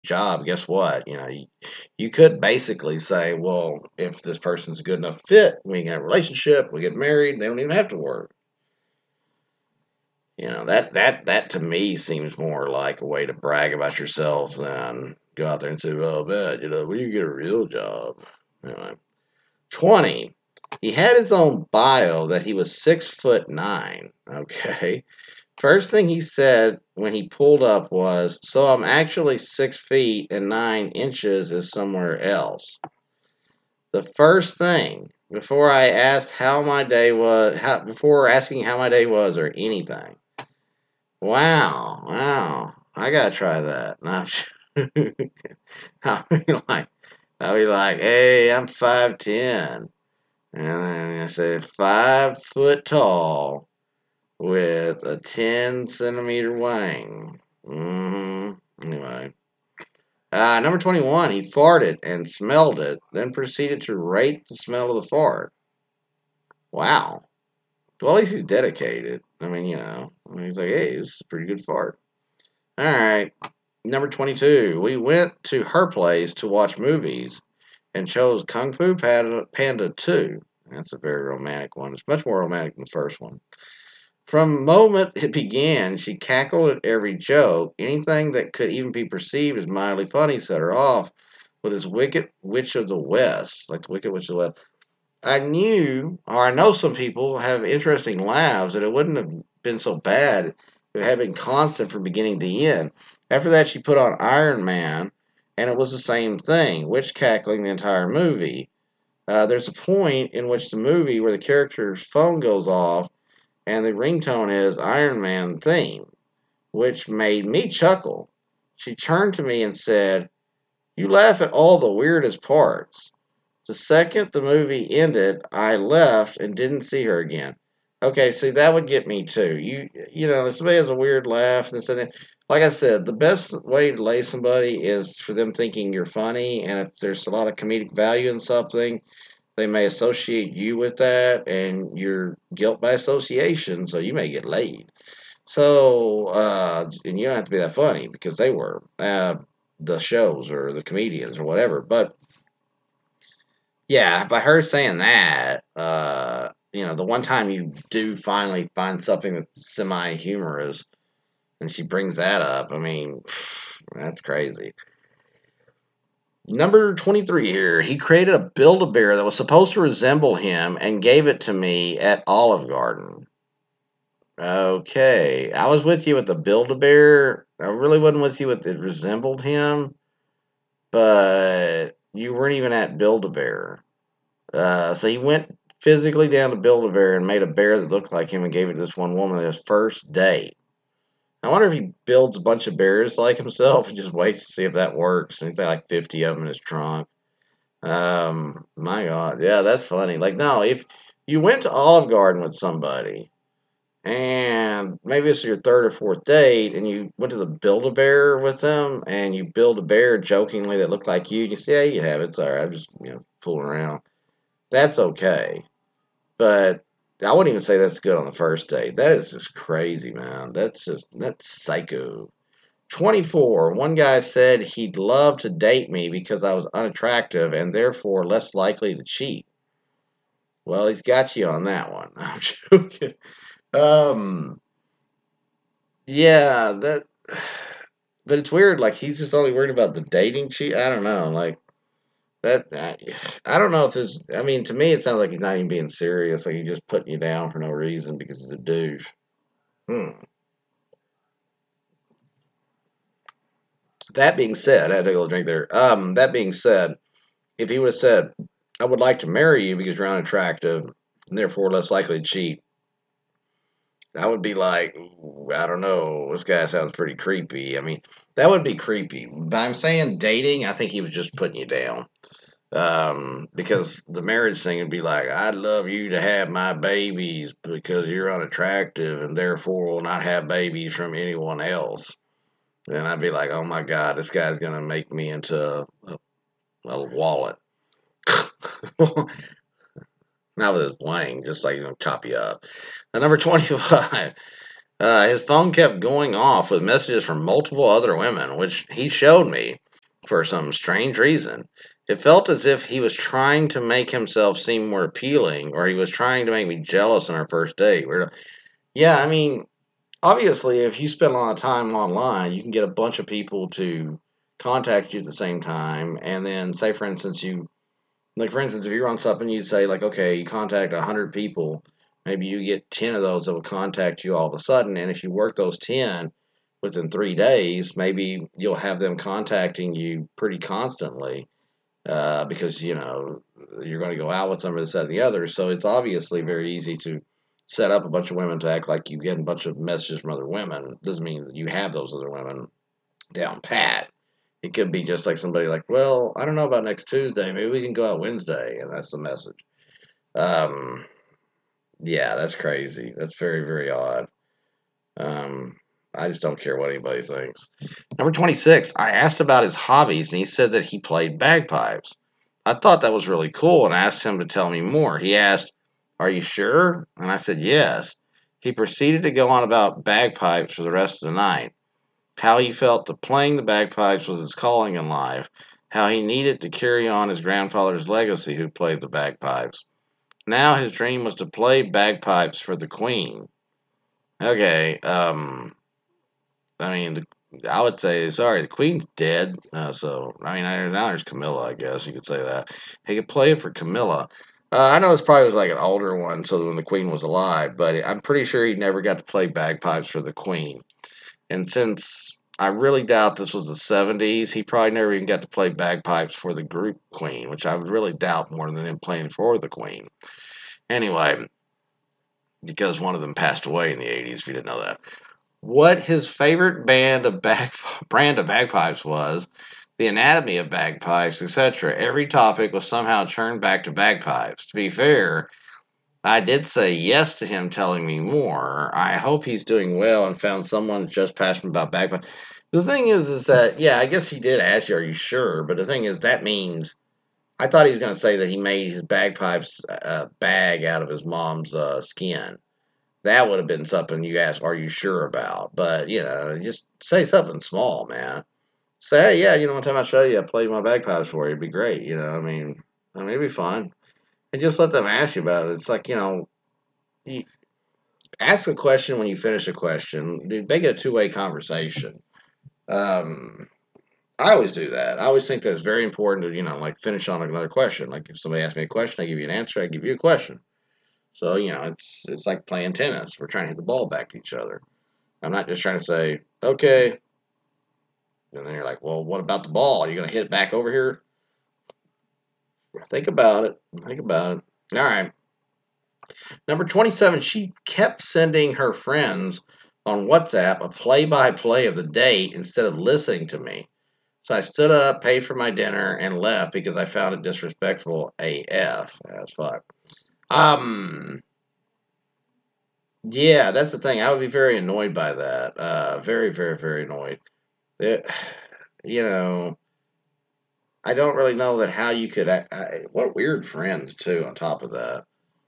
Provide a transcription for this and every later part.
job, guess what? You could basically say, well, if this person's a good enough fit, we can have a relationship, we get married, they don't even have to work. That to me seems more like a way to brag about yourself than go out there and say, "Oh, man, when you get a real job." Anyway, 20. He had his own bio that he was 6'9". Okay. First thing he said when he pulled up was, "So I'm actually 6 feet and 9 inches is somewhere else." The first thing before I asked how my day was, before asking how my day was or anything. Wow, wow. I gotta try that. No, I'll be like, hey, I'm 5'10", and then I say 5 foot tall with a 10 centimeter wing. Anyway, number 21. He farted and smelled it, then proceeded to rate the smell of the fart. Wow. Well, at least he's dedicated. I mean, he's like, hey, this is a pretty good fart. All right. Number 22. We went to her place to watch movies and chose Kung Fu Panda 2. That's a very romantic one. It's much more romantic than the first one. From the moment it began, she cackled at every joke. Anything that could even be perceived as mildly funny set her off with his Wicked Witch of the West. Like the Wicked Witch of the West. I know some people have interesting laughs, and it wouldn't have been so bad if it had been constant from beginning to end. After that, she put on Iron Man, and it was the same thing, witch cackling the entire movie. There's a point in which the movie where the character's phone goes off, and the ringtone is Iron Man theme, which made me chuckle. She turned to me and said, "You laugh at all the weirdest parts." The second the movie ended, I left and didn't see her again. Okay, see that would get me too. If somebody has a weird laugh and something. Like I said, the best way to lay somebody is for them thinking you're funny, and if there's a lot of comedic value in something, they may associate you with that, and you're guilt by association, so you may get laid. So, and you don't have to be that funny because they were the shows or the comedians or whatever, but yeah, by her saying that, the one time you do finally find something that's semi humorous, and she brings that up, I mean, that's crazy. Number 23 here. He created a Build-A-Bear that was supposed to resemble him and gave it to me at Olive Garden. Okay, I was with you with the Build-A-Bear. I really wasn't with you with it resembled him, but you weren't even at Build-A-Bear. So he went physically down to Build a Bear and made a bear that looked like him and gave it to this one woman at his first date. I wonder if he builds a bunch of bears like himself and just waits to see if that works. And he's got like 50 of them in his trunk. My God. Yeah, that's funny. Like, no, if you went to Olive Garden with somebody and maybe it's your third or fourth date and you went to the Build a Bear with them and you build a bear jokingly that looked like you, and you say, yeah, you have it. It's all right. I'm just, fooling around. That's okay. But I wouldn't even say that's good on the first date. That is just crazy, man. That's psycho. 24. One guy said he'd love to date me because I was unattractive and therefore less likely to cheat. Well, he's got you on that one. I'm joking. Um, yeah, but it's weird. Like he's just only worried about the dating cheat. I don't know. Like that, I don't know if this. I mean, to me, it sounds like he's not even being serious. Like he's just putting you down for no reason because he's a douche. Hmm. That being said, I had to go drink there. That being said, if he would have said, "I would like to marry you because you're unattractive and therefore less likely to cheat," I would be like, I don't know. This guy sounds pretty creepy. I mean, that would be creepy. But I'm saying dating. I think he was just putting you down. Because the marriage thing would be like, I'd love you to have my babies because you're unattractive and therefore will not have babies from anyone else. And I'd be like, oh my God, this guy's going to make me into a wallet. Not with his wang, just like, chop you up. Number 25. His phone kept going off with messages from multiple other women, which he showed me. for some strange reason. It felt as if he was trying to make himself seem more appealing, or he was trying to make me jealous on our first date. Yeah, I mean, obviously, if you spend a lot of time online, you can get a bunch of people to contact you at the same time, and then say, for instance, if you're on something, you'd say, like, okay, you contact 100 people, maybe you get 10 of those that will contact you all of a sudden, and if you work those 10 within 3 days, maybe you'll have them contacting you pretty constantly, because, you're going to go out with them or this, that, and the other, so it's obviously very easy to set up a bunch of women to act like you get a bunch of messages from other women. Doesn't mean that you have those other women down pat. It could be just like somebody like, well, I don't know about next Tuesday. Maybe we can go out Wednesday, and that's the message. Um, yeah, that's crazy. That's very, very odd. Um, I just don't care what anybody thinks. Number 26, I asked about his hobbies, and he said that he played bagpipes. I thought that was really cool, and I asked him to tell me more. He asked, are you sure? And I said, yes. He proceeded to go on about bagpipes for the rest of the night, how he felt that playing the bagpipes was his calling in life, how he needed to carry on his grandfather's legacy who played the bagpipes. Now his dream was to play bagpipes for the Queen. Okay, I mean, I would say, sorry, the Queen's dead. So, I mean, now there's Camilla, I guess you could say that. He could play it for Camilla. I know this probably was like an older one, so when the Queen was alive, but I'm pretty sure he never got to play bagpipes for the Queen. And since I really doubt this was the 70s, he probably never even got to play bagpipes for the group Queen, which I would really doubt more than him playing for the Queen. Anyway, because one of them passed away in the 80s, if you didn't know that. What his favorite brand of bagpipes was, the anatomy of bagpipes, etc. Every topic was somehow turned back to bagpipes. To be fair, I did say yes to him telling me more. I hope he's doing well and found someone just passionate about bagpipes. The thing is that, yeah, I guess he did ask you, are you sure? But the thing is, that means, I thought he was going to say that he made his bagpipes bag out of his mom's skin. That would have been something you ask, are you sure about? But, just say something small, man. Say, hey, yeah, one time I show you, I played my bagpipes for you. It'd be great, it'd be fun. And just let them ask you about it. It's like, you ask a question when you finish a question. Dude, make it a two-way conversation. I always do that. I always think that it's very important to, like finish on another question. Like if somebody asks me a question, I give you an answer, I give you a question. So, it's like playing tennis. We're trying to hit the ball back to each other. I'm not just trying to say, okay. And then you're like, well, what about the ball? Are you going to hit it back over here? Think about it. Think about it. All right. Number 27, she kept sending her friends on WhatsApp a play-by-play of the date instead of listening to me. So I stood up, paid for my dinner, and left because I found it disrespectful AF. That's fuck. Yeah, that's the thing. I would be very annoyed by that. Very, very, very annoyed. It, you know, I don't really know that how you could. What weird friends too. On top of that,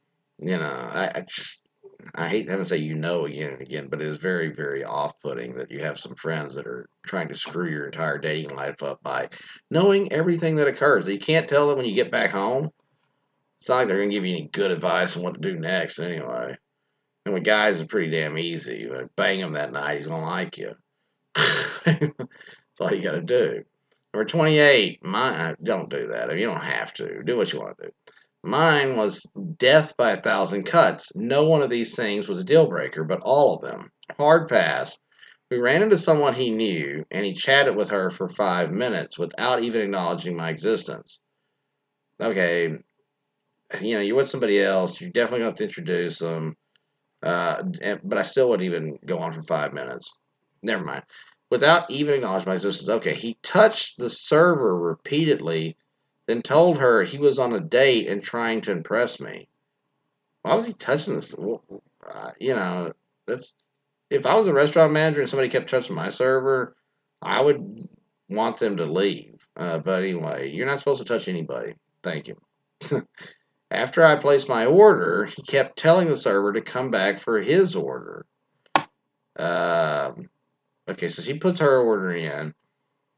I hate having to say again and again, but it is very, very off-putting that you have some friends that are trying to screw your entire dating life up by knowing everything that occurs. You can't tell them when you get back home. It's not like they're going to give you any good advice on what to do next anyway. And with guys, it's pretty damn easy. Bang him that night, he's going to like you. That's all you got to do. Number 28, don't do that. I mean, you don't have to. Do what you want to do. Mine was death by 1,000 cuts. No one of these things was a deal breaker, but all of them. Hard pass. We ran into someone he knew, and he chatted with her for 5 minutes without even acknowledging my existence. Okay, you're with somebody else. You definitely have to introduce them. But I still wouldn't even go on for 5 minutes. Never mind. Without even acknowledging my existence. Okay, he touched the server repeatedly, then told her he was on a date and trying to impress me. Why was he touching this? That's if I was a restaurant manager and somebody kept touching my server, I would want them to leave. But anyway, you're not supposed to touch anybody. Thank you. After I placed my order, he kept telling the server to come back for his order. Okay, so she puts her order in.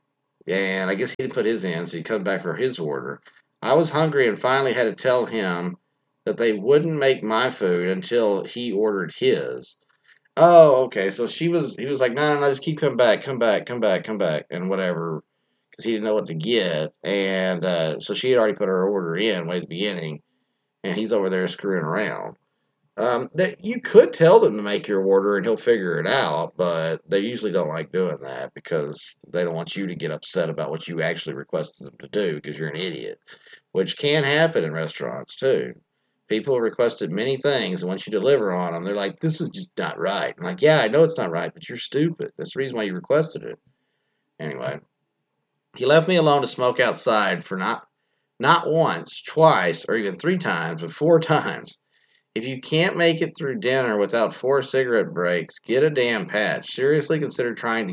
and I guess he didn't put his in, so he comes back for his order. I was hungry and finally had to tell him that they wouldn't make my food until he ordered his. Oh, okay. So he was like, no, no, no, just keep coming back, come back, come back, come back, and whatever, because he didn't know what to get, and so she had already put her order in way at the beginning, and he's over there screwing around. That you could tell them to make your order and he'll figure it out, but they usually don't like doing that because they don't want you to get upset about what you actually requested them to do because you're an idiot, which can happen in restaurants too. People requested many things, and once you deliver on them, they're like, "This is just not right." I'm like, "Yeah, I know it's not right, but you're stupid. That's the reason why you requested it." Anyway, he left me alone to smoke outside for not once, twice, or even three times, but four times. If you can't make it through dinner without four cigarette breaks, get a damn patch. Seriously consider trying to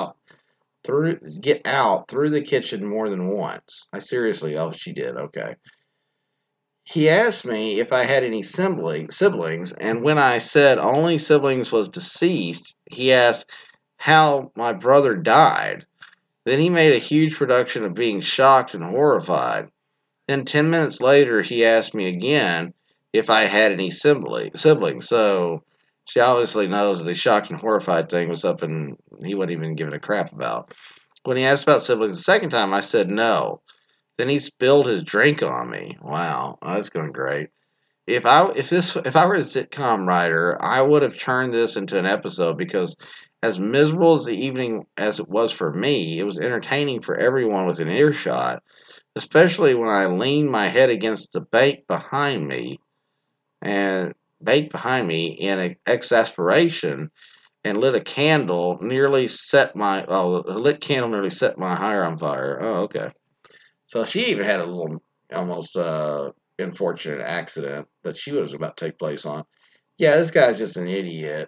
get out through the kitchen more than once. I seriously, oh, she did. Okay. He asked me if I had any siblings, and when I said only siblings was deceased, he asked how my brother died. Then he made a huge production of being shocked and horrified. Then 10 minutes later, he asked me again if I had any siblings. So she obviously knows that the shocked and horrified thing was up and he wasn't even giving a crap about. When he asked about siblings the second time, I said no. Then he spilled his drink on me. Wow, that's going great. If I were a sitcom writer, I would have turned this into an episode because as miserable as the evening as it was for me, it was entertaining for everyone within earshot, especially when I leaned my head against the bank behind me in exasperation and lit a candle nearly set my oh the lit candle nearly set my hair on fire. Oh, okay. So she even had a little almost unfortunate accident that she was about to take place on. Yeah, this guy's just an idiot.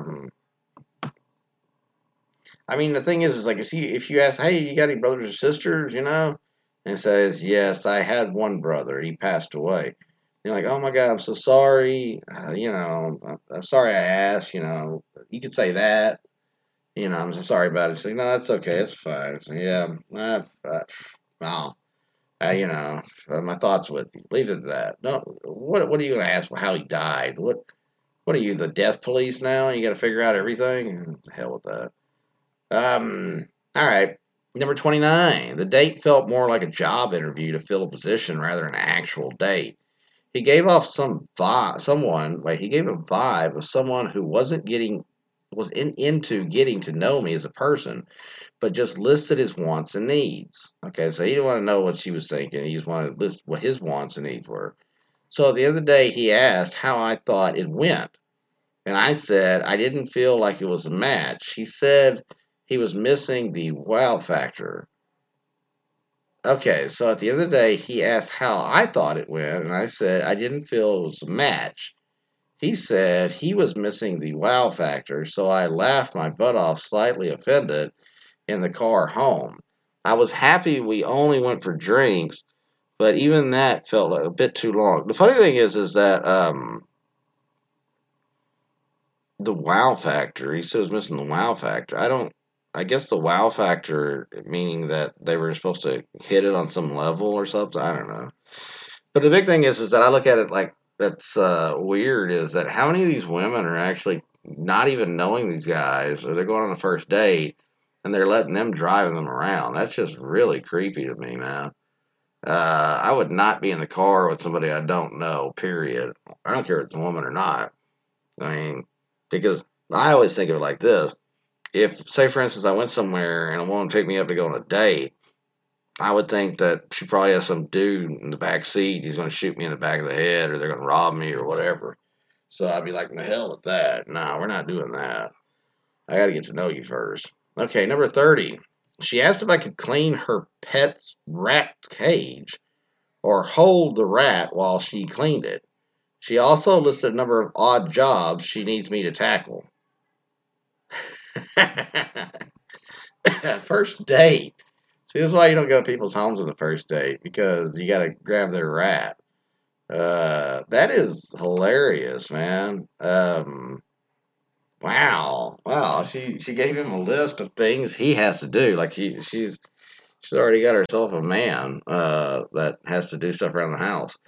I mean, the thing is like if you ask, hey, you got any brothers or sisters, and it says, yes, I had one brother. He passed away. You're like, oh my God, I'm so sorry. I'm sorry I asked. You could say that. I'm so sorry about it. She's like, no, that's okay. It's fine. So, yeah, wow. My thoughts with you. Leave it at that. No, what are you going to ask how he died? What are you, the death police now? You got to figure out everything. The hell with that. All right. Number 29. The date felt more like a job interview to fill a position rather than an actual date. He gave off he gave a vibe of someone who into getting to know me as a person, but just listed his wants and needs. Okay, so he didn't want to know what she was thinking. He just wanted to list what his wants and needs were. So at the end of the day, he asked how I thought it went. And I said I didn't feel like it was a match. He said he was missing the wow factor. Okay, so at the end of the day, he asked how I thought it went, and I said I didn't feel it was a match. He said he was missing the wow factor, so I laughed my butt off, slightly offended, in the car home. I was happy we only went for drinks, but even that felt like a bit too long. The funny thing is that the wow factor. He says missing the wow factor. I don't. I guess the wow factor meaning that they were supposed to hit it on some level or something. I don't know. But the big thing is that I look at it like that's weird. Is that how many of these women are actually not even knowing these guys, or they're going on a first date and they're letting them drive them around? That's just really creepy to me, man. I would not be in the car with somebody I don't know. Period. I don't care if it's a woman or not. I mean, because I always think of it like this. If, say, for instance, I went somewhere and a woman picked me up to go on a date, I would think that she probably has some dude in the back seat. He's going to shoot me in the back of the head or they're going to rob me or whatever. So I'd be like, the hell with that. No, we're not doing that. I got to get to know you first. Okay, number 30. She asked if I could clean her pet's rat cage or hold the rat while she cleaned it. She also listed a number of odd jobs she needs me to tackle. First date. See, this is why you don't go to people's homes on the first date because you got to grab their rat. That is hilarious, man. Wow. She gave him a list of things he has to do. Like she's She's already got herself a man that has to do stuff around the house.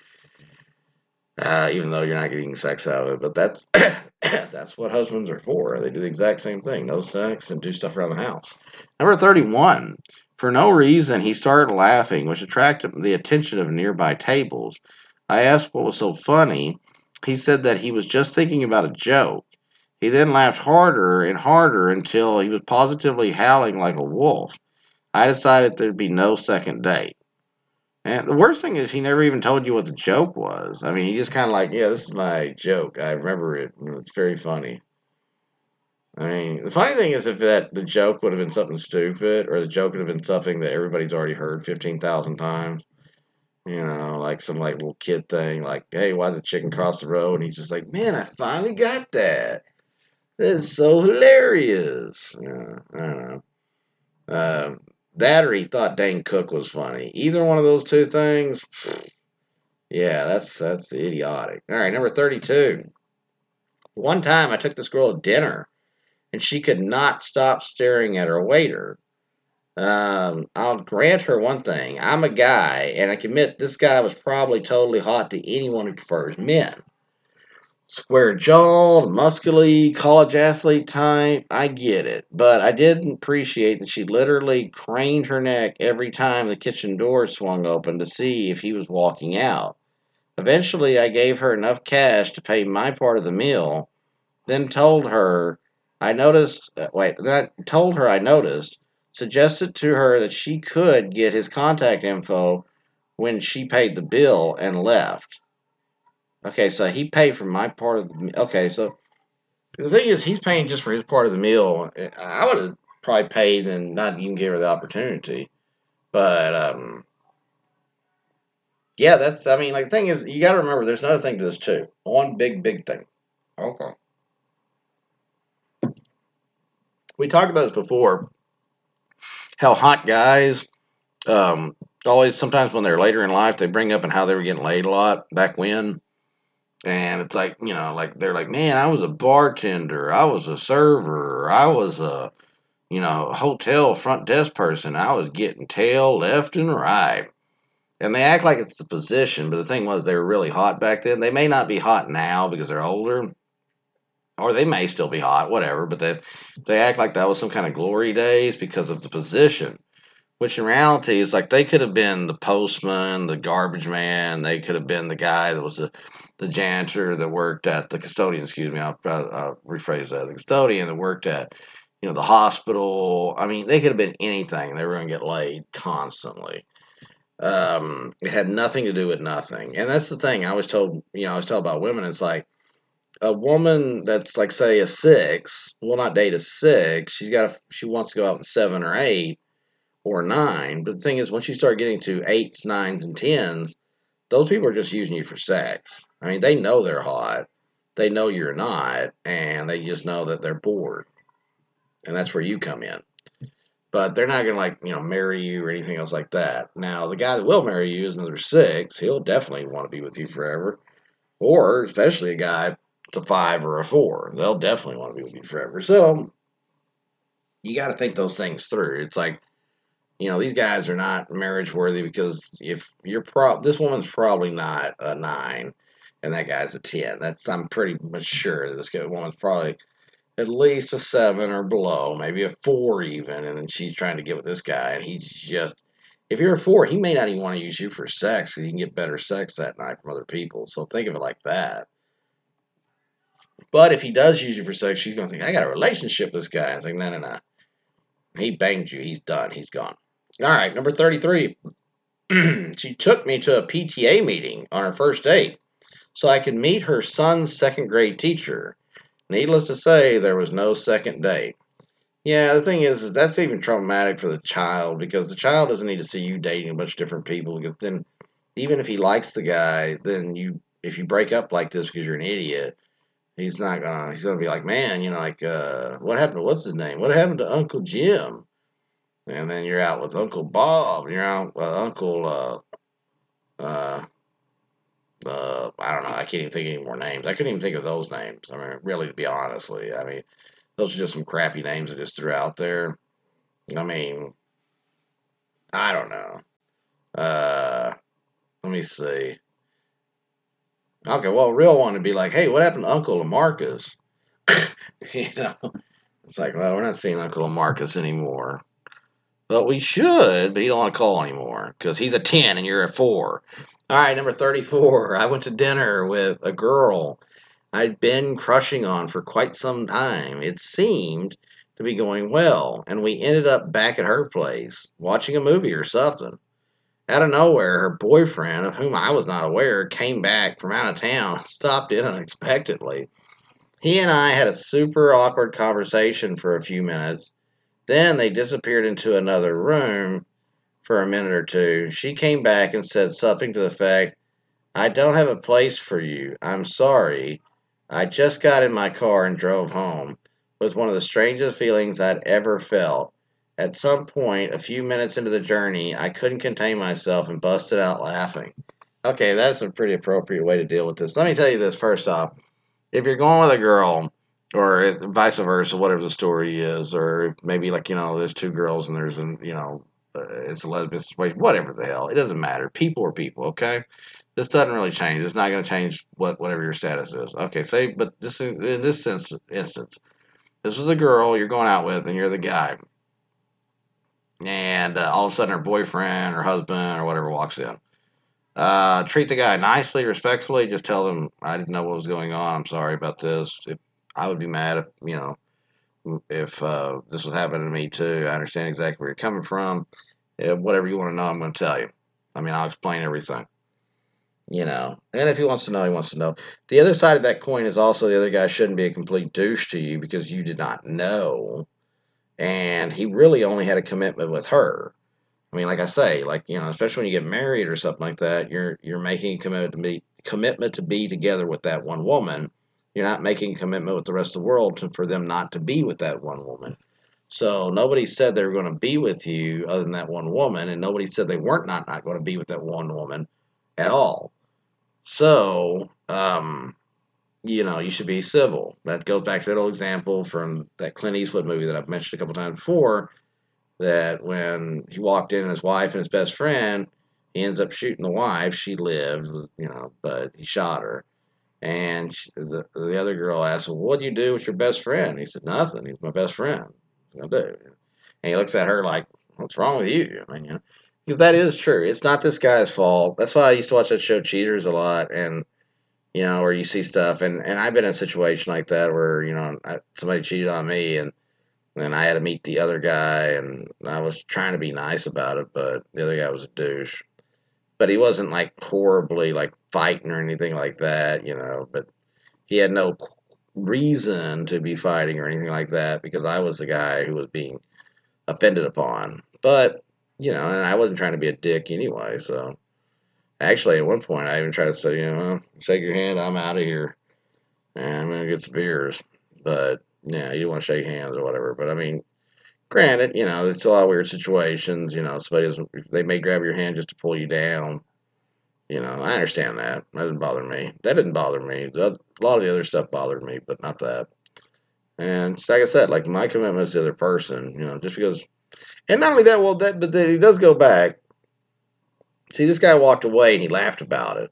Even though you're not getting sex out of it, but that's that's what husbands are for. They do the exact same thing: no sex and do stuff around the house. Number 31. For no reason, he started laughing, which attracted the attention of nearby tables. I asked what was so funny. He said that he was just thinking about a joke. He then laughed harder and harder until he was positively howling like a wolf. I decided there'd be no second date. And the worst thing is, he never even told you what the joke was. I mean, he just kind of like, yeah, this is my joke. I remember it. It's very funny. I mean, the funny thing is, if that the joke would have been something stupid, or the joke would have been something that everybody's already heard 15,000 times. Like some like little kid thing, like, hey, why the chicken cross the road? And he's just like, man, I finally got that. This is so hilarious. I don't know. Uh, that or he thought Dane Cook was funny. Either one of those two things, yeah, that's idiotic. All right, number 32. One time I took this girl to dinner, and she could not stop staring at her waiter. I'll grant her one thing. I'm a guy, and I can admit this guy was probably totally hot to anyone who prefers men. Square jawed, muscly, college athlete type. I get it. But I didn't appreciate that she literally craned her neck every time the kitchen door swung open to see if he was walking out. Eventually, I gave her enough cash to pay my part of the meal, then told her I noticed. Then I told her I noticed, suggested to her that she could get his contact info when she paid the bill, and left. Okay, so he paid for my part of the. Okay, so the thing is, he's paying just for his part of the meal. I would have probably paid and not even give her the opportunity. But yeah, that's. I mean, like the thing is, you got to remember, there's another thing to this too. One big thing. Okay, we talked about this before. How hot guys always sometimes when they're later in life they bring up and how they were getting laid a lot back when. And it's like, like they're like, man, I was a bartender, I was a server, I was a, hotel front desk person. I was getting tail left and right. And they act like it's the position, but the thing was they were really hot back then. They may not be hot now because they're older, or they may still be hot, whatever, but they act like that was some kind of glory days because of the position. Which in reality is like they could have been the postman, the garbage man. They could have been the guy that was the janitor that worked at the custodian. Excuse me, I'll rephrase that. The custodian that worked at the hospital. I mean, they could have been anything. They were going to get laid constantly. It had nothing to do with nothing, and that's the thing. I was told about women. It's like a woman that's like say a 6 will not date a 6. She wants to go out with a 7 or 8 or 9. But the thing is, once you start getting to 8s, 9s, and 10s, those people are just using you for sex. I mean, they know they're hot. They know you're not, and they just know that they're bored. And that's where you come in. But they're not going to, marry you or anything else like that. Now, the guy that will marry you is another 6. He'll definitely want to be with you forever. Or, especially a guy, it's a 5 or a 4. They'll definitely want to be with you forever. So, you got to think those things through. It's like, these guys are not marriage worthy because if this woman's probably not a 9 and that guy's a 10. I'm pretty much sure that this woman's probably at least a 7 or below, maybe a 4 even, and then she's trying to get with this guy, and he's just, if you're a 4, he may not even want to use you for sex because he can get better sex that night from other people. So think of it like that. But if he does use you for sex, she's going to think, I got a relationship with this guy. It's like, no. He banged you. He's done. He's gone. All right, number 33. She took me to a PTA meeting on her first date so I could meet her son's second grade teacher. Needless to say, there was no second date. Yeah, the thing is that's even traumatic for the child because the child doesn't need to see you dating a bunch of different people because then even if he likes the guy, then if you break up like this because you're an idiot, he's gonna be like, man, what happened to what's his name? What happened to Uncle Jim? And then you're out with Uncle Bob. You're out with Uncle I don't know. I can't even think of any more names. I couldn't even think of those names. I mean, really, to be honestly, I mean, those are just some crappy names I just threw out there. I mean, I don't know. Let me see. Okay, well, a real one would be like, hey, what happened to Uncle Lamarcus? you know, it's like, well, we're not seeing Uncle Lamarcus anymore. But we should, but he don't want to call anymore because he's a 10 and you're a 4. All right, number 34. I went to dinner with a girl I'd been crushing on for quite some time. It seemed to be going well, and we ended up back at her place, watching a movie or something. Out of nowhere, her boyfriend, of whom I was not aware, came back from out of town and stopped in unexpectedly. He and I had a super awkward conversation for a few minutes. Then they disappeared into another room for a minute or two. She came back and said something to the effect, I don't have a place for you. I'm sorry. I just got in my car and drove home. It was one of the strangest feelings I'd ever felt. At some point, a few minutes into the journey, I couldn't contain myself and busted out laughing. Okay, that's a pretty appropriate way to deal with this. Let me tell you this first off. If you're going with a girl, or vice versa, whatever the story is, or maybe like, there's two girls and there's it's a lesbian situation, whatever the hell, it doesn't matter. People are people, okay? This doesn't really change. It's not going to change whatever your status is. Okay, but just in this instance, this was a girl you're going out with and you're the guy, and all of a sudden her boyfriend or husband or whatever walks in. Treat the guy nicely, respectfully. Just tell them I didn't know what was going on. I'm sorry about this. I would be mad if this was happening to me too. I understand exactly where you're coming from. Whatever you want to know, I'm going to tell you. I mean, I'll explain everything. And if he wants to know, he wants to know. The other side of that coin is also the other guy shouldn't be a complete douche to you because you did not know, and he really only had a commitment with her. I mean, like I say, especially when you get married or something like that, you're making a commitment to be together with that one woman. You're not making a commitment with the rest of the world for them not to be with that one woman. So nobody said they were going to be with you other than that one woman, and nobody said they weren't not going to be with that one woman at all. So, you should be civil. That goes back to that old example from that Clint Eastwood movie that I've mentioned a couple times before, that when he walked in, his wife and his best friend, he ends up shooting the wife. She lived, but he shot her. And the other girl asked, well, what'd you do with your best friend? He said, nothing. He's my best friend. What I do? And he looks at her like, what's wrong with you? I mean, because that is true. It's not this guy's fault. That's why I used to watch that show Cheaters a lot. And, where you see stuff. And I've been in a situation like that where, somebody cheated on me and I had to meet the other guy, and I was trying to be nice about it, but the other guy was a douche. But he wasn't like horribly like fighting or anything like that, But he had no reason to be fighting or anything like that because I was the guy who was being offended upon. But and I wasn't trying to be a dick anyway. So actually, at one point, I even tried to say, shake your hand, I'm out of here, and I'm gonna get some beers. But yeah, you don't want to shake hands or whatever. But I mean, granted, it's a lot of weird situations. They may grab your hand just to pull you down. I understand that. That didn't bother me. That didn't bother me. A lot of the other stuff bothered me, but not that. And like I said, like my commitment is to the other person. Just because. And not only that, but then he does go back. See, this guy walked away and he laughed about it.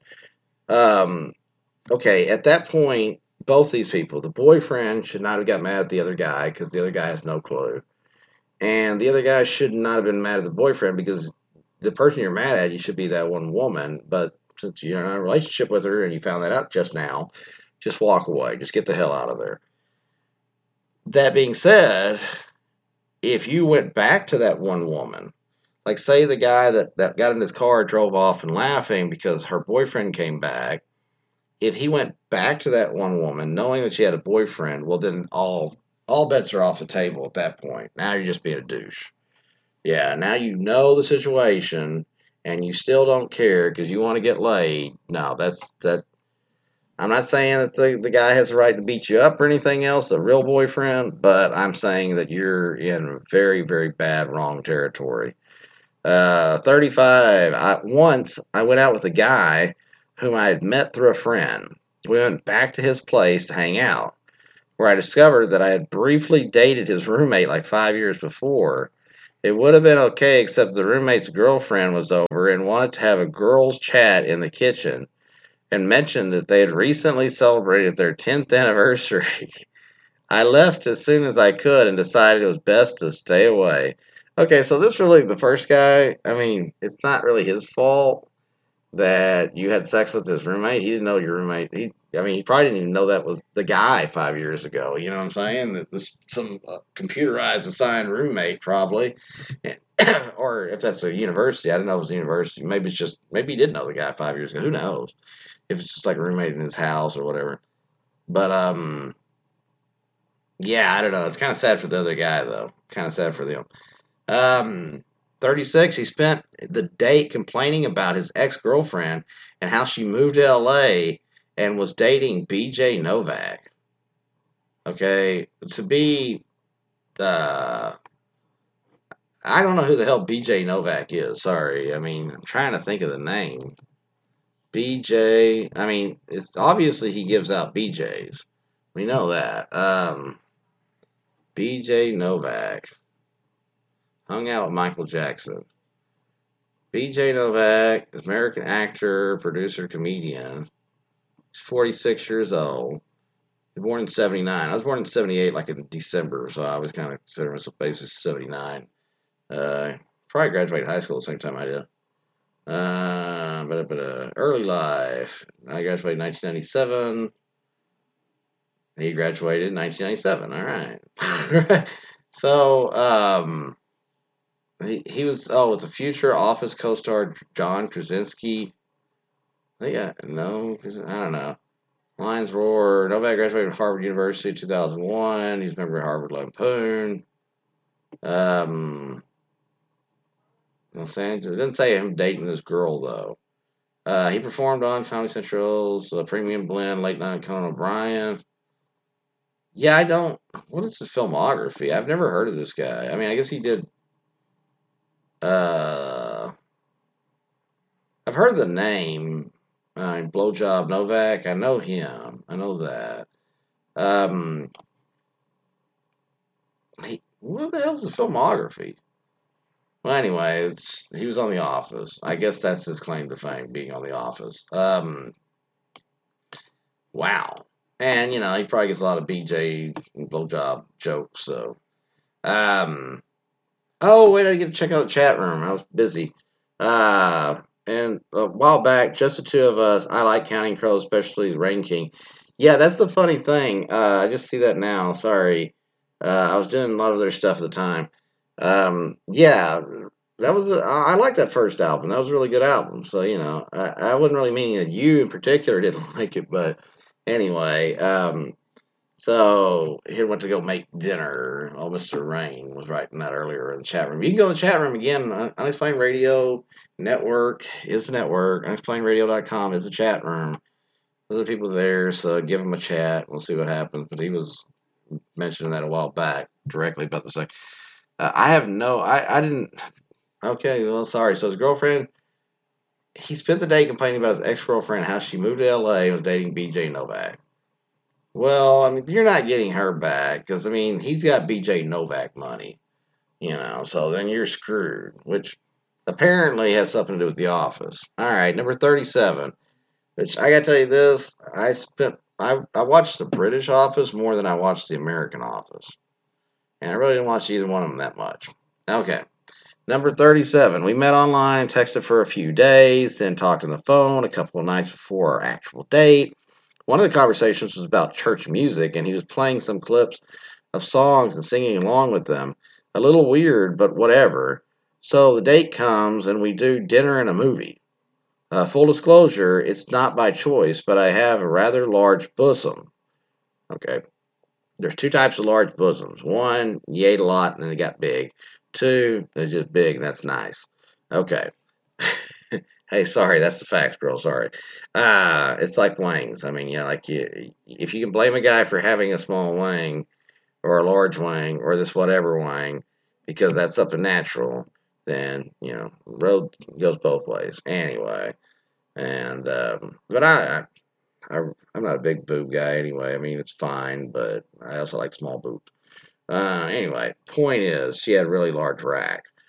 Okay, at that point, both these people, the boyfriend should not have got mad at the other guy because the other guy has no clue. And the other guy should not have been mad at the boyfriend because the person you're mad at, you should be that one woman. But since you're in a relationship with her and you found that out just now, just walk away. Just get the hell out of there. That being said, if you went back to that one woman, like say the guy that got in his car drove off and laughing because her boyfriend came back, if he went back to that one woman knowing that she had a boyfriend, well then all bets are off the table at that point. Now you're just being a douche. Yeah, now you know the situation and you still don't care because you want to get laid. No, that. I'm not saying that the guy has the right to beat you up or anything else, the real boyfriend, but I'm saying that you're in very, very bad wrong territory. 35. Once I went out with a guy whom I had met through a friend. We went back to his place to hang out, where I discovered that I had briefly dated his roommate like 5 years before. It would have been okay, except the roommate's girlfriend was over and wanted to have a girls' chat in the kitchen and mentioned that they had recently celebrated their 10th anniversary. I left as soon as I could and decided it was best to stay away. Okay, so this really, the first guy, I mean, it's not really his fault that you had sex with his roommate. He didn't know your roommate. I mean, he probably didn't even know that was the guy 5 years ago. You know what I'm saying? That this some computerized assigned roommate probably, or if that's a university, I don't know if it was a university. Maybe it's just maybe he did know the guy 5 years ago. Who knows? If it's just like a roommate in his house or whatever. But yeah, I don't know. It's kind of sad for the other guy though. Kind of sad for them. Um, 36, he spent the date complaining about his ex girlfriend and how she moved to LA and was dating BJ Novak. Okay, to be, uh, I don't know who the hell BJ Novak is. Sorry. I mean, I'm trying to think of the name. BJ, I mean, it's obviously he gives out BJs. We know that. BJ Novak hung out with Michael Jackson. BJ Novak is American actor, producer, comedian. He's 46 years old. He was born in 79. I was born in 78, like in December, so I was kind of considering myself basically 79. Probably graduated high school at the same time I did. But early life. I graduated in 1997. He graduated in 1997. All right. So, he was, oh, it's a future Office co-star John Krasinski. I think no, I don't know. Lions Roar. Novak graduated from Harvard University in 2001. He's a member of Harvard Lampoon. Los Angeles. It didn't say him dating this girl, though. He performed on Comedy Central's Premium Blend, Late Night Conan O'Brien. Yeah, I don't. What is his filmography? I've never heard of this guy. I mean, I guess he did. Uh, I've heard the name. Blowjob Novak. I know him. I know that. Um, what the hell's his filmography? Well, anyway, he was on The Office. I guess that's his claim to fame, being on The Office. Wow. And he probably gets a lot of BJ blowjob jokes. So, oh wait, I get to check out the chat room. I was busy. And a while back, just the two of us. I like Counting Crows, especially the Rain King. Yeah, that's the funny thing. I just see that now. Sorry. I was doing a lot of their stuff at the time. Yeah, that was. I like that first album. That was a really good album. So I wasn't really meaning that you in particular didn't like it, but anyway. So he went to go make dinner. Oh, Mr. Rain was writing that earlier in the chat room. You can go to the chat room again. Unexplained Radio Network is the network. Unexplainedradio.com is the chat room. There's other people there, so give him a chat. We'll see what happens. But he was mentioning that a while back directly about the sex. I have no, I didn't. Okay, well, sorry. So his girlfriend, he spent the day complaining about his ex-girlfriend, how she moved to LA and was dating BJ Novak. Well, I mean, you're not getting her back because, I mean, he's got BJ Novak money, so then you're screwed, which apparently has something to do with The Office. All right, number 37, which I got to tell you this, I watched the British Office more than I watched the American Office, and I really didn't watch either one of them that much. Okay, number 37, we met online, texted for a few days, then talked on the phone a couple of nights before our actual date. One of the conversations was about church music, and he was playing some clips of songs and singing along with them. A little weird, but whatever. So the date comes, and we do dinner and a movie. Full disclosure, it's not by choice, but I have a rather large bosom. Okay. There's two types of large bosoms. One, you ate a lot and then it got big. Two, they're just big and that's nice. Okay. Hey, sorry, that's the facts, girl. Sorry. It's like wings. I mean, if you can blame a guy for having a small wing or a large wing or this whatever wing because that's something natural, then road goes both ways. Anyway, and but I'm not a big boob guy anyway. I mean, it's fine, but I also like small boob. Anyway, point is, she had a really large rack.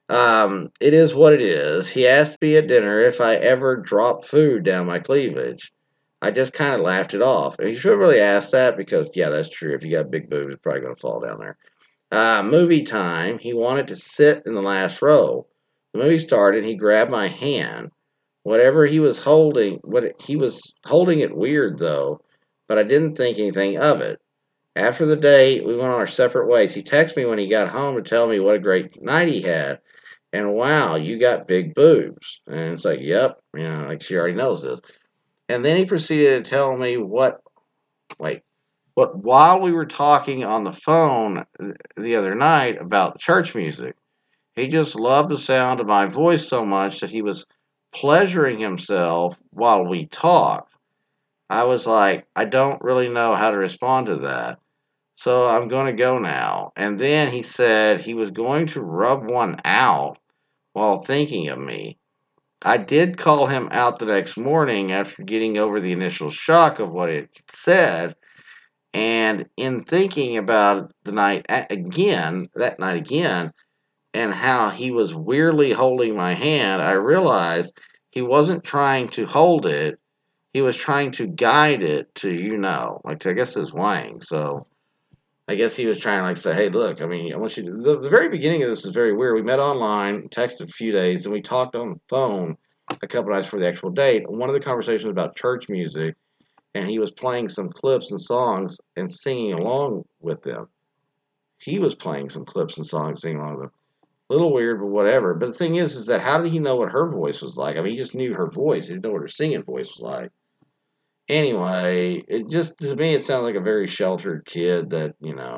It is what it is. He asked me at dinner if I ever drop food down my cleavage. I just kind of laughed it off. And you should really ask that because, yeah, that's true. If you got big boobs, it's probably going to fall down there. Movie time. He wanted to sit in the last row. The movie started. He grabbed my hand. Whatever he was holding, he was holding it weird though, but I didn't think anything of it. After the date, we went on our separate ways. He texted me when he got home to tell me what a great night he had. And wow, you got big boobs. And it's like, yep, like she already knows this. And then he proceeded to tell me wait, but while we were talking on the phone the other night about the church music, he just loved the sound of my voice so much that he was pleasuring himself while we talked. I was like, I don't really know how to respond to that. So I'm going to go now. And then he said he was going to rub one out while thinking of me. I did call him out the next morning after getting over the initial shock of what it said. And in thinking about the night again, that night again, and how he was weirdly holding my hand, I realized he wasn't trying to hold it. He was trying to guide it to, like, I guess his wang. So I guess he was trying to, like, say, hey, look, I mean, I want you to. The very beginning of this is very weird. We met online, texted a few days, and we talked on the phone a couple nights for the actual date. One of the conversations was about church music, and he was playing some clips and songs and singing along with them. He was playing some clips and songs, singing along with them. A little weird, but whatever. But the thing is that how did he know what her voice was like? I mean, he just knew her voice. He didn't know what her singing voice was like. Anyway, it just, to me, it sounds like a very sheltered kid that,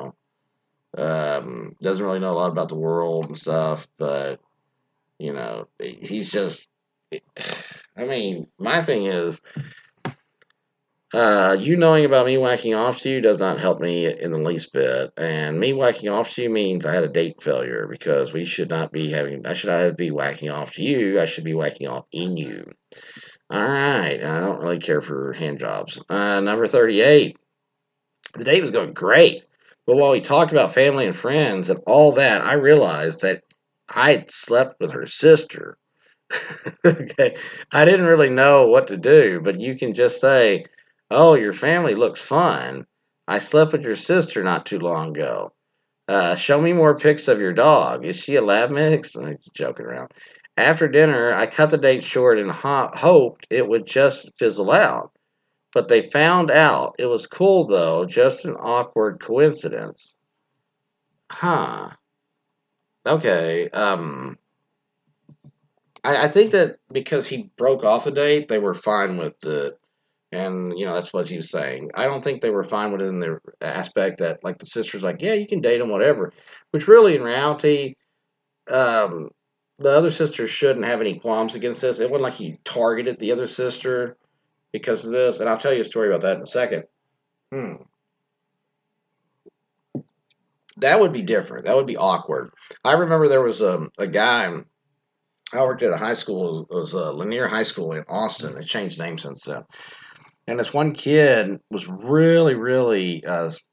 doesn't really know a lot about the world and stuff, but, he's just, I mean, my thing is, you knowing about me whacking off to you does not help me in the least bit. And me whacking off to you means I had a date failure because I should not be whacking off to you. I should be whacking off in you. All right. I don't really care for hand jobs. Number 38. The date was going great. But while we talked about family and friends and all that, I realized that I slept with her sister. Okay. I didn't really know what to do, but you can just say, oh, your family looks fun. I slept with your sister not too long ago. Show me more pics of your dog. Is she a lab mix? I'm joking around. After dinner, I cut the date short and hoped it would just fizzle out. But they found out. It was cool, though. Just an awkward coincidence. Huh. Okay. I think that because he broke off the date, they were fine with it. And, that's what he was saying. I don't think they were fine with it in the aspect that, like, the sister's like, yeah, you can date him, whatever. Which really, in reality, um, the other sister shouldn't have any qualms against this. It wasn't like he targeted the other sister because of this. And I'll tell you a story about that in a second. That would be different. That would be awkward. I remember there was a guy. I worked at a high school. It was Lanier High School in Austin. It changed names since then. And this one kid was really, really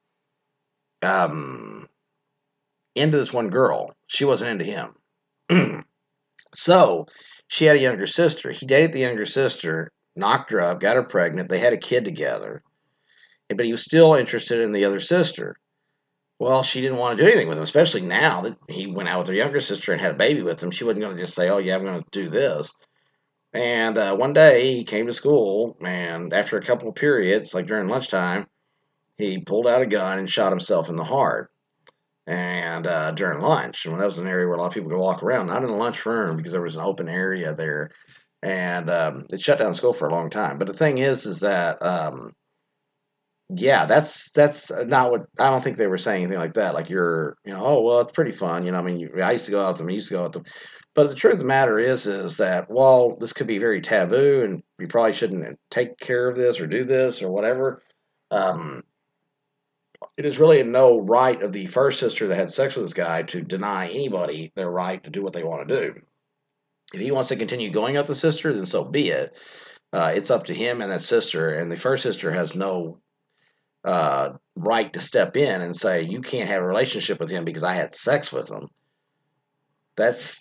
um, into this one girl. She wasn't into him. So she had a younger sister. He dated the younger sister, knocked her up, got her pregnant. They had a kid together. But he was still interested in the other sister. Well, she didn't want to do anything with him, especially now that he went out with her younger sister and had a baby with him. She wasn't going to just say, oh, yeah, I'm going to do this. And one day he came to school, and after a couple of periods, like during lunchtime, he pulled out a gun and shot himself in the heart. And during lunch, and that was an area where a lot of people could walk around, not in the lunchroom because there was an open area there. And it shut down school for a long time. But the thing is that yeah, that's not what I don't think they were saying anything like that. Like oh well, it's pretty fun. I mean, I used to go out with them. I used to go out with them. But the truth of the matter is that while this could be very taboo, and you probably shouldn't take care of this or do this or whatever, um, it is really no right of the first sister that had sex with this guy to deny anybody their right to do what they want to do. If he wants to continue going out with the sister, then so be it. It's up to him and that sister, and the first sister has no right to step in and say, you can't have a relationship with him because I had sex with him. That's,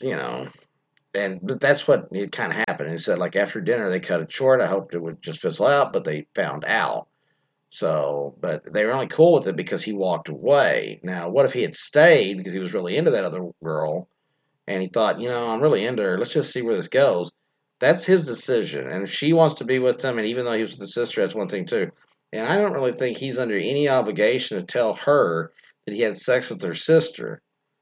but that's what it kind of happened. He said, like, after dinner, they cut it short. I hoped it would just fizzle out, but they found out. So, but they were only cool with it because he walked away. Now, what if he had stayed because he was really into that other girl and he thought, I'm really into her. Let's just see where this goes. That's his decision. And if she wants to be with him, and even though he was with the sister, that's one thing too. And I don't really think he's under any obligation to tell her that he had sex with her sister,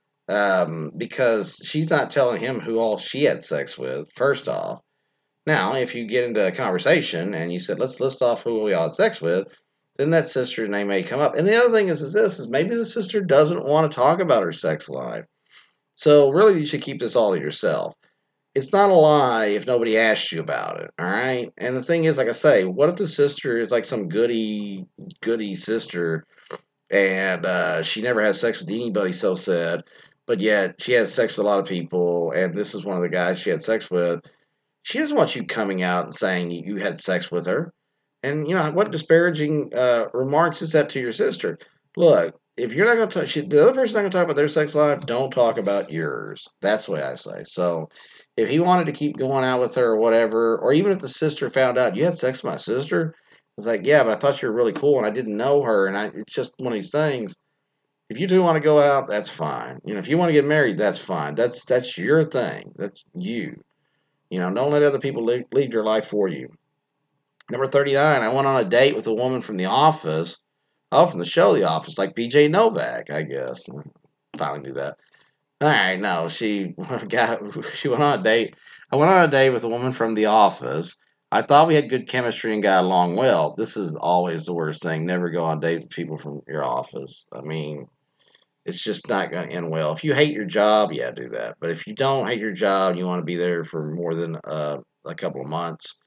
because she's not telling him who all she had sex with, first off. Now, if you get into a conversation and you said, let's list off who we all had sex with, then that sister's name may come up. And the other thing is maybe the sister doesn't want to talk about her sex life. So really, you should keep this all to yourself. It's not a lie if nobody asks you about it, all right? And the thing is, like I say, what if the sister is like some goody sister, and she never has sex with anybody, so said, but yet she has sex with a lot of people, and this is one of the guys she had sex with. She doesn't want you coming out and saying you had sex with her. And, what disparaging remarks is that to your sister? Look, if you're not going to talk, the other person's not going to talk about their sex life, don't talk about yours. That's the way I say. So if he wanted to keep going out with her or whatever, or even if the sister found out, you had sex with my sister? It's like, yeah, but I thought you were really cool and I didn't know her. And it's just one of these things. If you do want to go out, that's fine. If you want to get married, that's fine. That's your thing. That's you. Don't let other people lead your life for you. Number 39, I went on a date with a woman from The Office. Oh, from the show The Office, like BJ Novak, I guess. Finally knew that. All right, no, she went on a date. I went on a date with a woman from The Office. I thought we had good chemistry and got along well. This is always the worst thing. Never go on dates with people from your office. I mean, it's just not going to end well. If you hate your job, yeah, do that. But if you don't hate your job, you want to be there for more than a couple of months,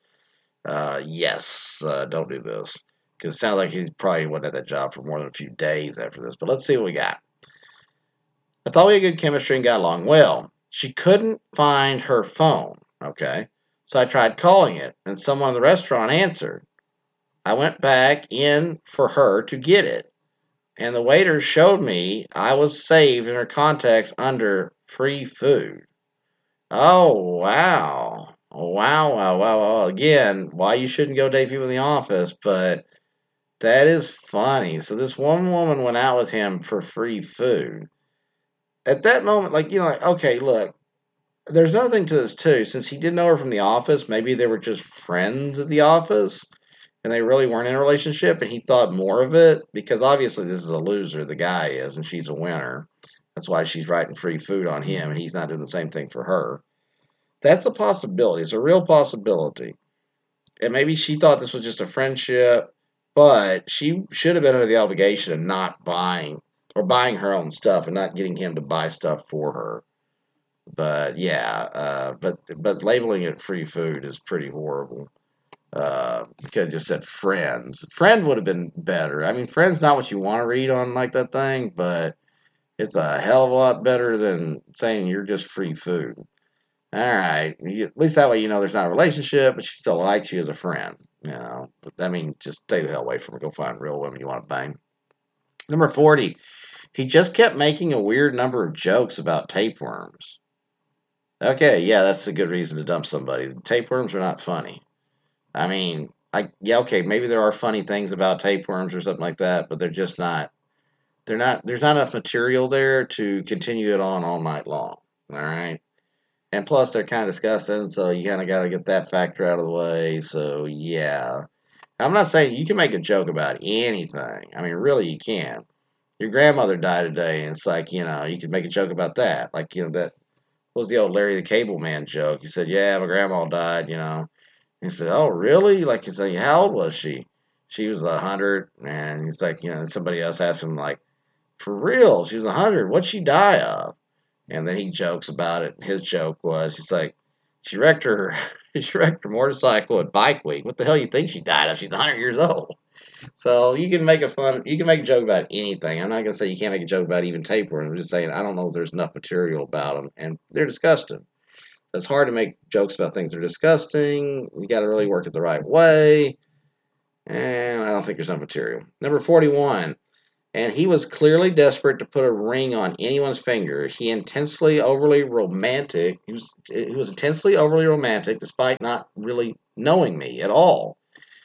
yes, don't do this. Because it sounds like he's probably wasn't at that job for more than a few days after this. But let's see what we got. I thought we had good chemistry and got along well. She couldn't find her phone, okay? So I tried calling it, and someone in the restaurant answered. I went back in for her to get it, and the waiter showed me I was saved in her contacts under free food. Oh, wow. Wow, wow, wow, wow. Again, why you shouldn't go date people in the office, but that is funny. So this one woman went out with him for free food. At that moment, okay, look, there's another thing to this too. Since he did know her from the office, maybe they were just friends at the office and they really weren't in a relationship and he thought more of it because obviously this is a loser, the guy is, and she's a winner. That's why she's writing free food on him and he's not doing the same thing for her. That's a possibility. It's a real possibility. And maybe she thought this was just a friendship, but she should have been under the obligation of not buying or buying her own stuff and not getting him to buy stuff for her. But yeah, but labeling it free food is pretty horrible. Could have just said friends. Friend would have been better. I mean, friend's not what you want to read on like that thing, but it's a hell of a lot better than saying you're just free food. All right, at least that way there's not a relationship, but she still likes you as a friend. But I mean, just stay the hell away from her. Go find real women you want to bang. Number 40, he just kept making a weird number of jokes about tapeworms. Okay, yeah, that's a good reason to dump somebody. Tapeworms are not funny. I mean, okay, maybe there are funny things about tapeworms or something like that, but they're just not. They're not. There's not enough material there to continue it on all night long. All right. And plus, they're kind of disgusting, so you kind of got to get that factor out of the way. So, yeah. I'm not saying you can make a joke about anything. I mean, really, you can. Your grandmother died today, and it's like, you can make a joke about that. Like, that was the old Larry the Cable Man joke. He said, yeah, my grandma died. He said, oh, really? Like, he said, how old was she? She was 100, and he's like, somebody else asked him, like, for real, she was 100. What'd she die of? And then he jokes about it. His joke was, he's like, she wrecked her motorcycle at Bike Week. What the hell you think she died of? She's 100 years old. So you can make a joke about anything. I'm not gonna say you can't make a joke about even tapeworms. I'm just saying I don't know if there's enough material about them, and they're disgusting. It's hard to make jokes about things that are disgusting. You got to really work it the right way, and I don't think there's enough material. Number 41. And he was clearly desperate to put a ring on anyone's finger. He was intensely overly romantic, despite not really knowing me at all.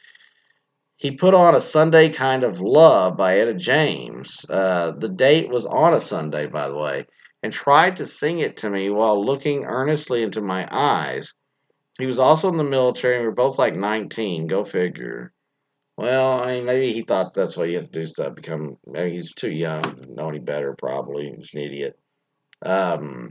He put on a Sunday Kind of Love by Etta James. The date was on a Sunday, by the way, and tried to sing it to me while looking earnestly into my eyes. He was also in the military, and we were both like 19. Go figure. Well, I mean, maybe he thought that's what he has to do to become. Maybe he's too young to know any better, probably. He's an idiot. Um,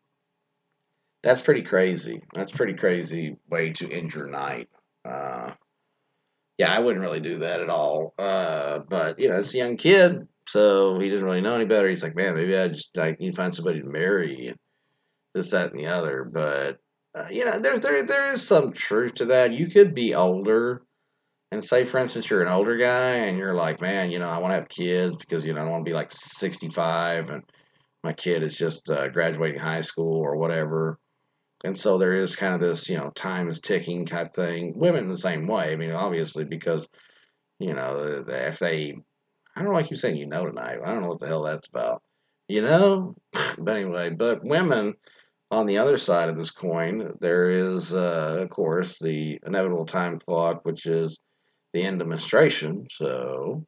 that's pretty crazy. That's a pretty crazy way to end your night. Uh, yeah, I wouldn't really do that at all. But it's a young kid, so he doesn't really know any better. He's like, man, maybe I just like need to find somebody to marry, this, that, and the other. But there is some truth to that. You could be older, and say, for instance, you're an older guy, and you're like, man, I want to have kids because I don't want to be like 65, and my kid is just graduating high school or whatever. And so there is kind of this, time is ticking type thing. Women the same way. I mean, obviously, because if they, I don't know, I keep saying tonight. I don't know what the hell that's about. But anyway, but women on the other side of this coin, there is, of course, the inevitable time clock, which is the end of menstruation. So,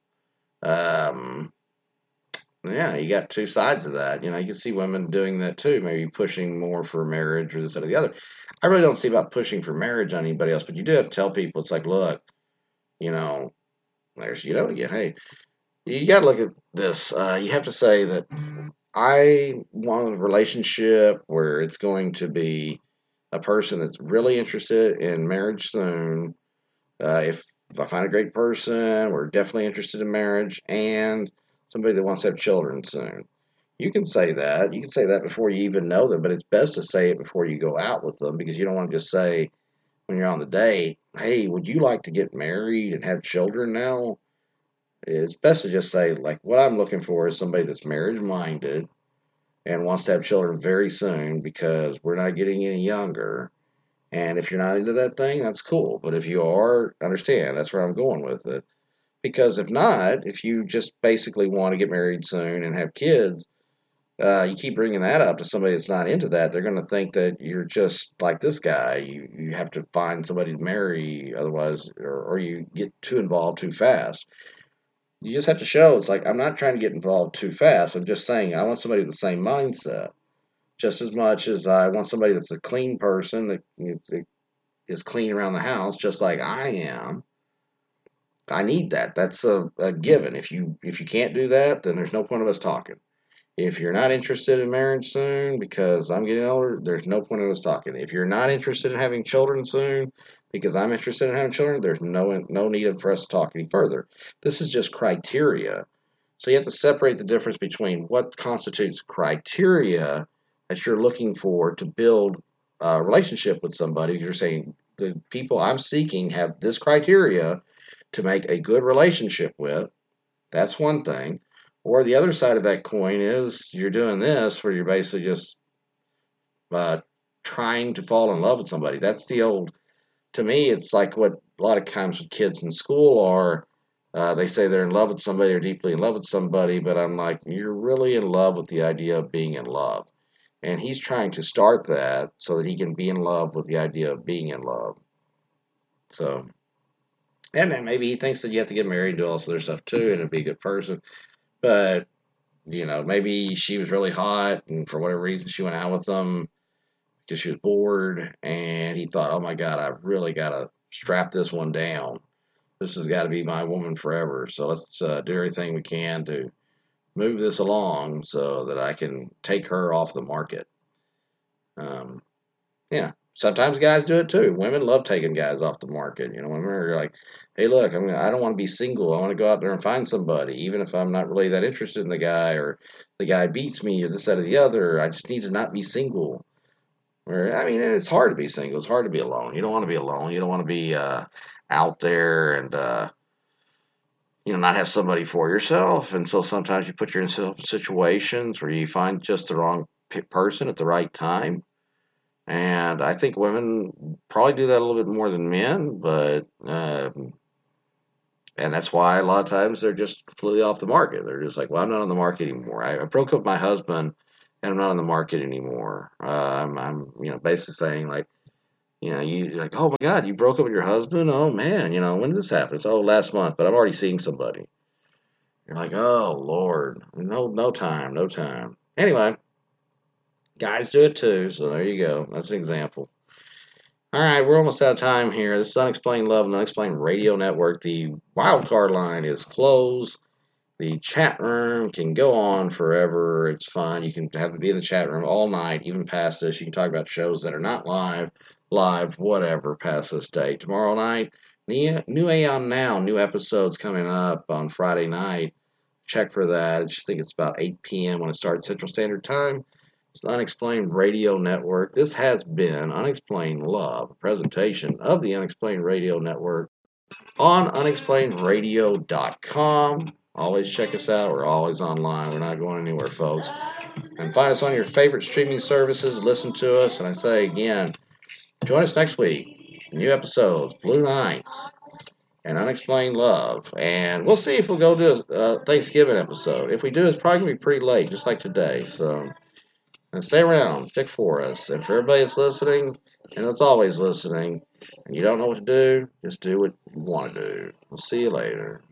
um, yeah, you got two sides of that. You can see women doing that too, maybe pushing more for marriage or this or the other. I really don't see about pushing for marriage on anybody else, but you do have to tell people it's like, look, you know, there's, again, hey, you got to look at this. You have to say that I want a relationship where it's going to be a person that's really interested in marriage soon. If I find a great person, we're definitely interested in marriage, and somebody that wants to have children soon. You can say that. You can say that before you even know them, but it's best to say it before you go out with them because you don't want to just say when you're on the date, hey, would you like to get married and have children now? It's best to just say, like, what I'm looking for is somebody that's marriage minded and wants to have children very soon because we're not getting any younger. And if you're not into that thing, that's cool. But if you are, understand that's where I'm going with it. Because if not, if you just basically want to get married soon and have kids, you keep bringing that up to somebody that's not into that, they're going to think that you're just like this guy. You have to find somebody to marry, otherwise, or you get too involved too fast. You just have to show it's like, I'm not trying to get involved too fast. I'm just saying I want somebody with the same mindset just as much as I want somebody that's a clean person that is clean around the house, just like I am. I need that. That's a given. If you can't do that, then there's no point of us talking. If you're not interested in marriage soon because I'm getting older, there's no point of us talking. If you're not interested in having children soon because I'm interested in having children, there's no need for us to talk any further. This is just criteria. So you have to separate the difference between what constitutes criteria that you're looking for to build a relationship with somebody. You're saying the people I'm seeking have this criteria to make a good relationship with. That's one thing. Or the other side of that coin is you're doing this where you're basically just uh, trying to fall in love with somebody. That's the old, to me, it's like what a lot of times with kids in school are. They say they're in love with somebody or deeply in love with somebody, but I'm like, you're really in love with the idea of being in love. And he's trying to start that so that he can be in love with the idea of being in love. So, and then maybe he thinks that you have to get married and do all this other stuff too and be a good person. But maybe she was really hot, and for whatever reason, she went out with him because she was bored, and he thought, "Oh my God, I've really got to strap this one down. This has got to be my woman forever. So let's do everything we can to move this along so that I can take her off the market." Um, yeah, sometimes guys do it too. Women love taking guys off the market. Women are like, "Hey, look, I don't want to be single. I want to go out there and find somebody, even if I'm not really that interested in the guy, or the guy beats me, or this, that, or the other. I just need to not be single." Or, I mean, it's hard to be single. It's hard to be alone. You don't want to be alone. You don't want to be out there and not have somebody for yourself. And so sometimes you put yourself in situations where you find just the wrong person at the right time. And I think women probably do that a little bit more than men, but And that's why a lot of times they're just completely off the market. They're just like, well, I'm not on the market anymore. I broke up with my husband and I'm not on the market anymore. I'm basically saying like, you're like, oh my God, you broke up with your husband? Oh man, when did this happen? It's last month, but I'm already seeing somebody. You're like, oh Lord, no time, no time. Anyway, guys do it too, so there you go. That's an example. All right, we're almost out of time here. This is Unexplained Love and Unexplained Radio Network. The wildcard line is closed. The chat room can go on forever. It's fun. You can have to be in the chat room all night, even past this. You can talk about shows that are not live, whatever, past this date. Tomorrow night, new Aeon Now, new episodes coming up on Friday night. Check for that. I just think it's about 8 p.m. when it starts Central Standard Time. It's the Unexplained Radio Network. This has been Unexplained Love, a presentation of the Unexplained Radio Network on unexplainеdradio.com. Always check us out. We're always online. We're not going anywhere, folks. And find us on your favorite streaming services. Listen to us. And I say again, join us next week. New episodes, Blue Nights, and Unexplained Love. And we'll see if we'll go do a Thanksgiving episode. If we do, it's probably going to be pretty late, just like today. So, and stay around. Check for us. And for everybody that's listening, and that's always listening, and you don't know what to do, just do what you want to do. We'll see you later.